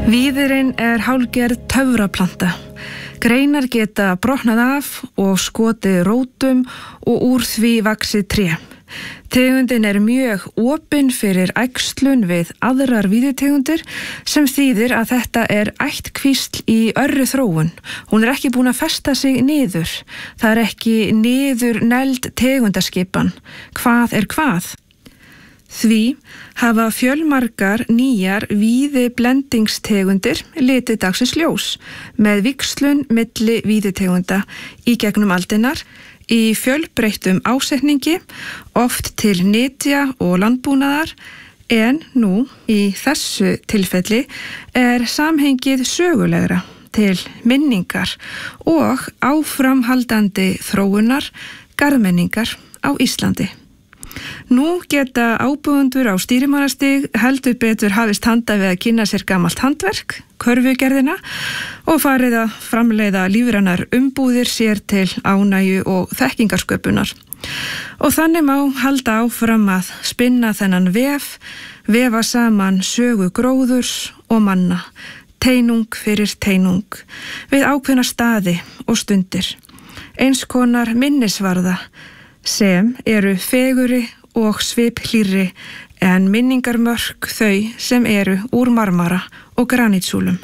Víðirinn hálfgerð töfraplanta. Greinar geta brotnað af og skotið rótum og úr því vaxið tré. Tegundin mjög opin fyrir æxlun við aðrar víðitegundir sem þýðir að þetta ættkvísl í örri þróun. Hún ekki búin að festa sig niður. Það ekki niður negld tegundaskipan. Hvað hvað? Því hafa fjölmargar nýjar víðiblendingstegundir litið dagsins ljós með víxlun milli víðitegunda í gegnum aldirnar í fjölbreyttum ásetningi, oft til nytja og landbúnaðar, en nú í þessu tilfelli samhengið sögulegra til minningar og áframhaldandi þróunar garðmenningar á Íslandi. Nú geta ábúendur á stýrimannastig heldur betur hafist handa við að kynna sér gamalt handverk, körfugerðina, og farið að framleiða lífrænar umbúðir sér til ánægju og þekkingarsköpunar. Og þannig má halda áfram að spinna þennan vefa saman sögu gróðurs og manna, teinung fyrir teinung, við ákveðna staði og stundir, eins konar minnisvarða, sem fegurri og sviphlýrri en minningarmörk þau sem úr marmara og granitsúlum.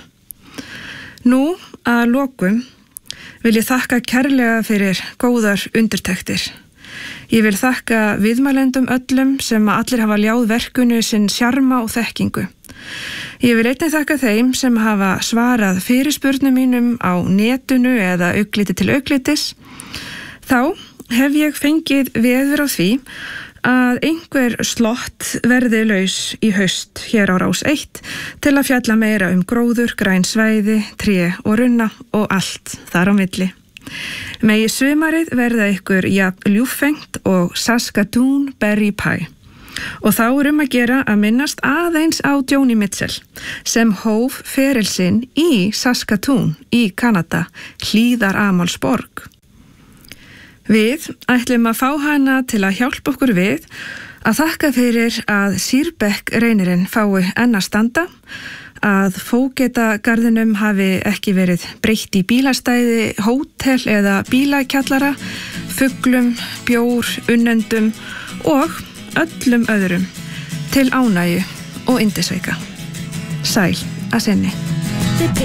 Nú að lokum vil ég þakka kærlega fyrir góðar undirtektir. Ég vil þakka viðmælendum öllum sem allir hafa ljáð verkinu sinn sjarma og þekkingu. Ég vil einnig þakka þeim sem hafa svarað fyrirspurnum mínum á netinu eða augliti til auglitis. Þá hef ég fengið veður á því að einhver slott verði laus í haust hér á Rás 1 til að fjalla meira gróður, græn svæði, tré og runna og allt þar á milli. Megi sumarið verða ykkur jafn ljúffengt og Saskatoon Berry Pie. Og þá að gera að minnast aðeins á Joni Mitchell sem hóf feril sinn í Saskatoon í Kanada, hlíðaramálsborg. Við ætlum að fá hana til að hjálpa okkur við að þakka fyrir að Sýrbekk-reynirinn fái enn að standa, að Fógetagarðinum hafi ekki verið breytt í bílastæði, hótel eða bílakjallara, fuglum, bjór, unnendum og öllum öðrum til ánægju og yndisauka. Sæl að sinni.